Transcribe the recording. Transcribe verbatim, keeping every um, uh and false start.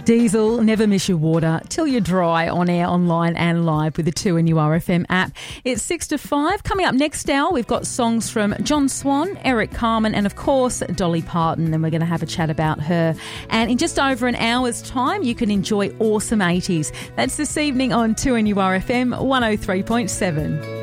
Diesel, never miss your water till you're dry, on air, online and live with the two N U R F M app. It's six to five. Coming up next hour, we've got songs from John Swan, Eric Carmen and, of course, Dolly Parton, and we're going to have a chat about her. And in just over an hour's time, you can enjoy awesome eighties. That's this evening on two N U R F M one oh three point seven.